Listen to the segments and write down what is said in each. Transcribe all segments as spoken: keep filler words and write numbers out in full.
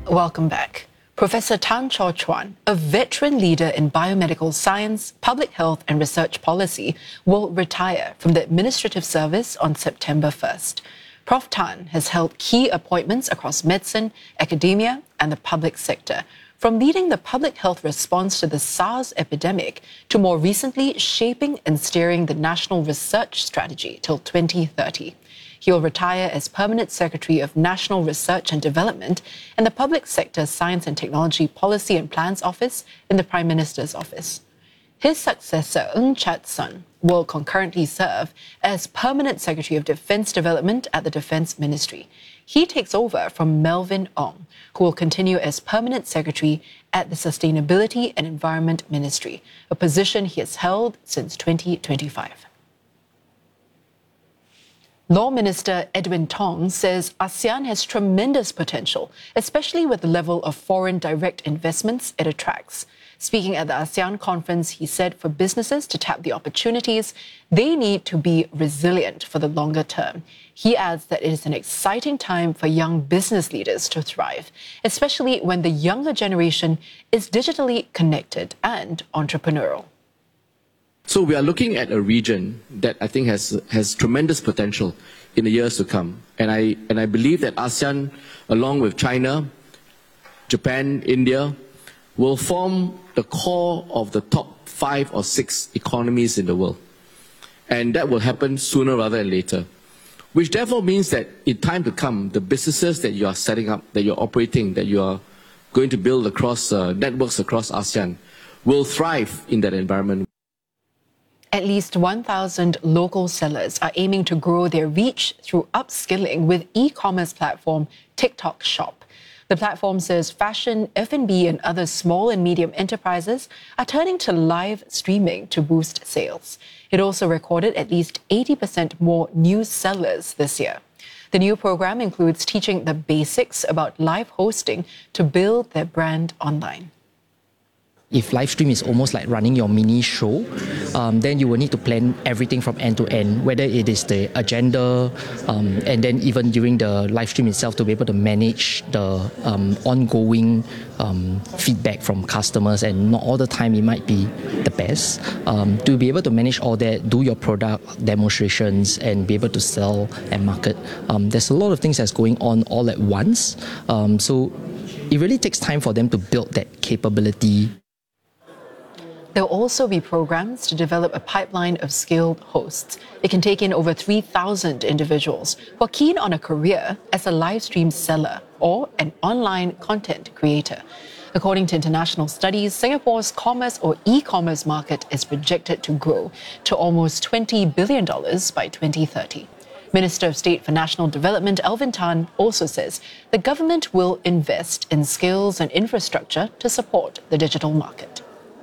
Welcome back. Professor Tan Chaw Chuan, a veteran leader in biomedical science, public health and research policy, will retire from the administrative service on September first. Professor Tan has held key appointments across medicine, academia and the public sector, from leading the public health response to the SARS epidemic to more recently shaping and steering the national research strategy till twenty thirty. He will retire as Permanent Secretary of National Research and Development and the Public Sector Science and Technology Policy and Plans Office in the Prime Minister's office. His successor, Ng Chat Sun, will concurrently serve as Permanent Secretary of Defence Development at the Defence Ministry. He takes over from Melvin Ong, who will continue as Permanent Secretary at the Sustainability and Environment Ministry, a position he has held since twenty twenty-five. Law Minister Edwin Tong says ASEAN has tremendous potential, especially with the level of foreign direct investments it attracts. Speaking at the ASEAN conference, he said for businesses to tap the opportunities, they need to be resilient for the longer term. He adds that it is an exciting time for young business leaders to thrive, especially when the younger generation is digitally connected and entrepreneurial. So we are looking at a region that I think has has tremendous potential in the years to come. And I, and I believe that ASEAN, along with China, Japan, India, will form the core of the top five or six economies in the world. And that will happen sooner rather than later. Which therefore means that in time to come, the businesses that you are setting up, that you're operating, that you are going to build across uh, networks across ASEAN, will thrive in that environment. At least one thousand local sellers are aiming to grow their reach through upskilling with e-commerce platform TikTok Shop. The platform says fashion, F and B and other small and medium enterprises are turning to live streaming to boost sales. It also recorded at least eighty percent more new sellers this year. The new program includes teaching the basics about live hosting to build their brand online. If live stream is almost like running your mini show, um, then you will need to plan everything from end to end, whether it is the agenda, um, and then even during the live stream itself to be able to manage the um, ongoing um, feedback from customers, and not all the time it might be the best. Um, to be able to manage all that, do your product demonstrations and be able to sell and market. Um, there's a lot of things that's going on all at once. Um, so it really takes time for them to build that capability. There will also be programs to develop a pipeline of skilled hosts. It can take in over three thousand individuals who are keen on a career as a live stream seller or an online content creator. According to international studies, Singapore's commerce or e-commerce market is projected to grow to almost twenty billion dollars by twenty thirty. Minister of State for National Development Alvin Tan also says the government will invest in skills and infrastructure to support the digital market.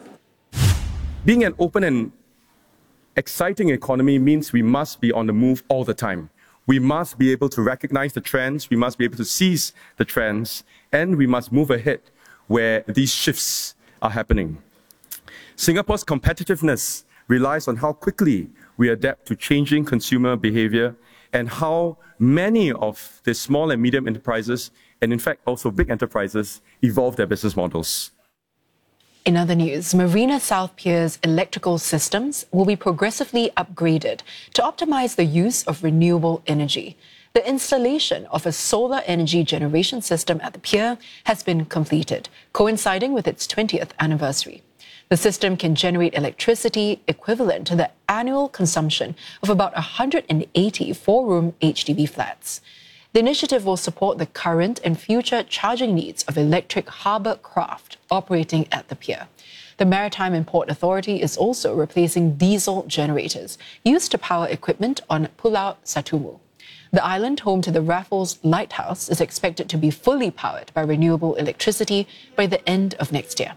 Being an open and exciting economy means we must be on the move all the time. We must be able to recognize the trends, we must be able to seize the trends, and we must move ahead where these shifts are happening. Singapore's competitiveness relies on how quickly we adapt to changing consumer behavior and how many of the small and medium enterprises, and in fact also big enterprises, evolve their business models. In other news, Marina South Pier's electrical systems will be progressively upgraded to optimize the use of renewable energy. The installation of a solar energy generation system at the pier has been completed, coinciding with its twentieth anniversary. The system can generate electricity equivalent to the annual consumption of about one hundred eighty four-room H D B flats. The initiative will support the current and future charging needs of electric harbour craft operating at the pier. The Maritime and Port Authority is also replacing diesel generators used to power equipment on Pulau Satumu. The island, home to the Raffles Lighthouse, is expected to be fully powered by renewable electricity by the end of next year.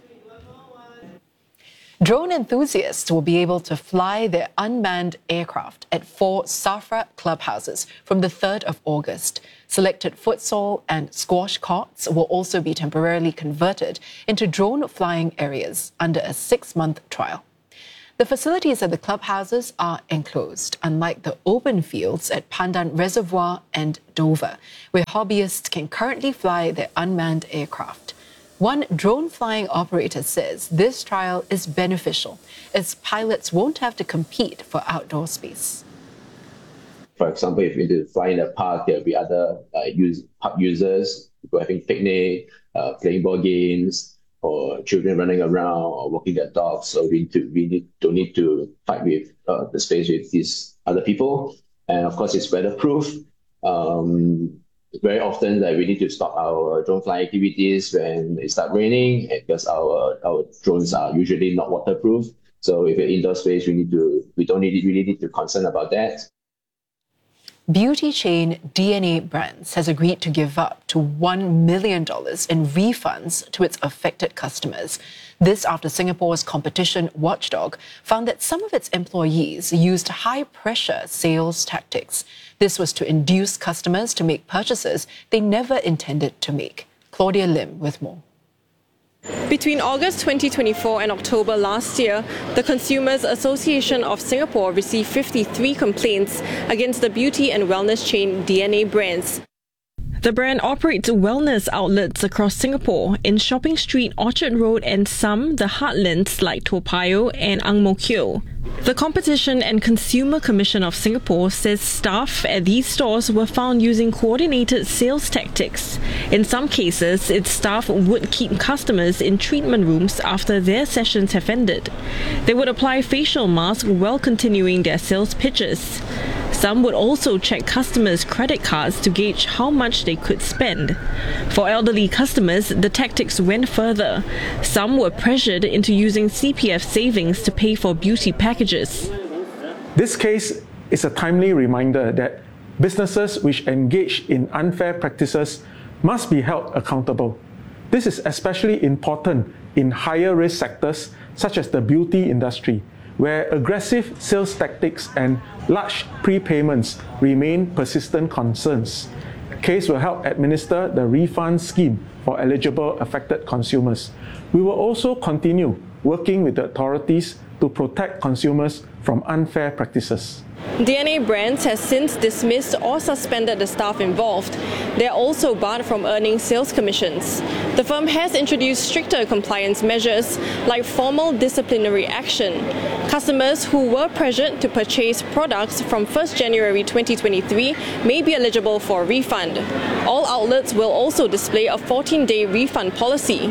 Drone enthusiasts will be able to fly their unmanned aircraft at four SAFRA clubhouses from the third of August. Selected futsal and squash courts will also be temporarily converted into drone flying areas under a six-month trial. The facilities at the clubhouses are enclosed, unlike the open fields at Pandan Reservoir and Dover, where hobbyists can currently fly their unmanned aircraft. One drone flying operator says this trial is beneficial, as pilots won't have to compete for outdoor space. For example, if you need to fly in a park, there'll be other uh, use, park users who are having picnic, uh, playing board games, or children running around or walking their dogs. So we, need to, we need, don't need to fight with uh, the space with these other people. And of course, it's weatherproof. Um, very often that we need to stop our drone flying activities when it starts raining, because our, our drones are usually not waterproof. So if you're indoor space, we need to we don't need really need to concern about that. Beauty chain D N A Brands has agreed to give up to one million dollars in refunds to its affected customers. This after Singapore's competition watchdog found that some of its employees used high-pressure sales tactics. This was to induce customers to make purchases they never intended to make. Claudia Lim with more. Between August twenty twenty-four and October last year, the Consumers Association of Singapore received fifty-three complaints against the beauty and wellness chain D N A Brands. The brand operates wellness outlets across Singapore in Shopping Street, Orchard Road, and some the heartlands like Toa Payoh and Ang Mo Kio. The Competition and Consumer Commission of Singapore says staff at these stores were found using coordinated sales tactics. In some cases, its staff would keep customers in treatment rooms after their sessions have ended. They would apply facial masks while continuing their sales pitches. Some would also check customers' credit cards to gauge how much they could spend. For elderly customers, the tactics went further. Some were pressured into using C P F savings to pay for beauty packages. This case is a timely reminder that businesses which engage in unfair practices must be held accountable. This is especially important in higher risk sectors such as the beauty industry, where aggressive sales tactics and large prepayments remain persistent concerns. The case will help administer the refund scheme for eligible affected consumers. We will also continue working with the authorities to protect consumers from unfair practices. D N A Brands has since dismissed or suspended the staff involved. They are also barred from earning sales commissions. The firm has introduced stricter compliance measures like formal disciplinary action. Customers who were pressured to purchase products from first January twenty twenty-three may be eligible for a refund. All outlets will also display a fourteen-day refund policy.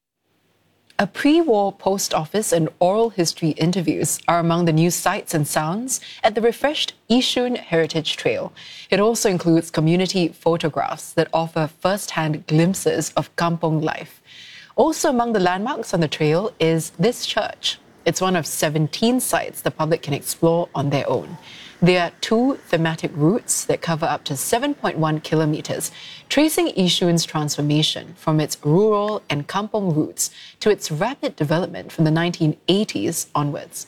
A pre-war post office and oral history interviews are among the new sights and sounds at the refreshed Yishun Heritage Trail. It also includes community photographs that offer first-hand glimpses of kampong life. Also among the landmarks on the trail is this church. It's one of seventeen sites the public can explore on their own. There are two thematic routes that cover up to seven point one kilometres, tracing Yishun's transformation from its rural and kampong roots to its rapid development from the nineteen eighties onwards.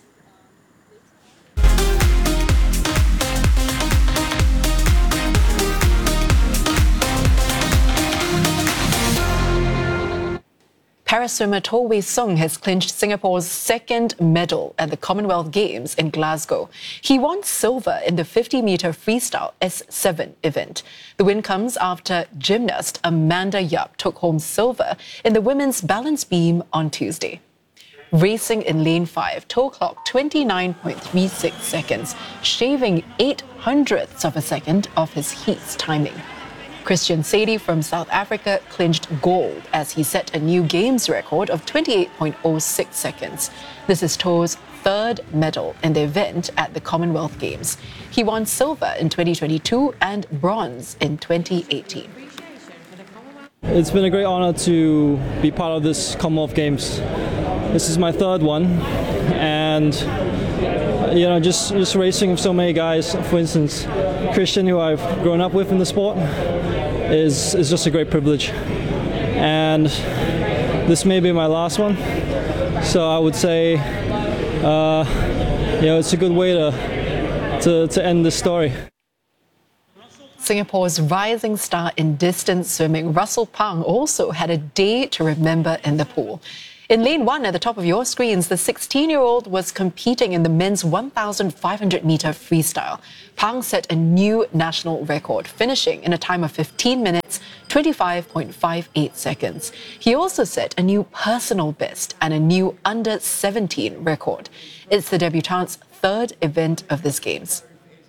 Paraswimmer Toh Wei Sung has clinched Singapore's second medal at the Commonwealth Games in Glasgow. He won silver in the fifty metre freestyle S seven event. The win comes after gymnast Amanda Yap took home silver in the women's balance beam on Tuesday. Racing in lane five, Toh clocked twenty-nine point three six seconds, shaving eight hundredths of a second off his heat's timing. Christian Sadie from South Africa clinched gold as he set a new games record of twenty-eight point oh six seconds. This is Toh's third medal in the event at the Commonwealth Games. He won silver in twenty twenty-two and bronze in twenty eighteen. It's been a great honour to be part of this Commonwealth Games. This is my third one, and you know, just, just racing with so many guys, for instance, Christian, who I've grown up with in the sport, is, is just a great privilege. And this may be my last one, so I would say, uh, you know, it's a good way to, to, to end this story. Singapore's rising star in distance swimming, Russell Pang, also had a day to remember in the pool. In lane one at the top of your screens, the sixteen-year-old was competing in the men's one thousand five hundred meter freestyle. Pang set a new national record, finishing in a time of fifteen minutes, twenty-five point five eight seconds. He also set a new personal best and a new under seventeen record. It's the debutante's third event of this Games.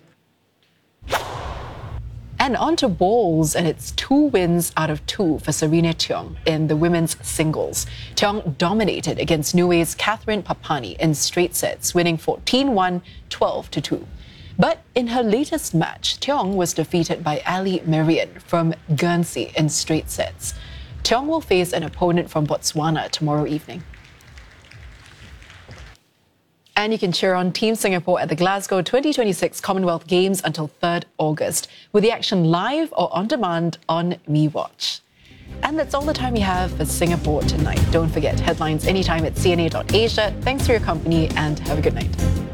And on to bowls, and it's two wins out of two for Serena Tiong in the women's singles. Tiong dominated against Niue's Catherine Papani in straight sets, winning fourteen one, twelve to two. But in her latest match, Tiong was defeated by Ali Marian from Guernsey in straight sets. Tiong will face an opponent from Botswana tomorrow evening. And you can cheer on Team Singapore at the Glasgow twenty twenty-six Commonwealth Games until third August, with the action live or on demand on MeWatch. And that's all the time we have for Singapore tonight. Don't forget, headlines anytime at C N A dot asia. Thanks for your company and have a good night.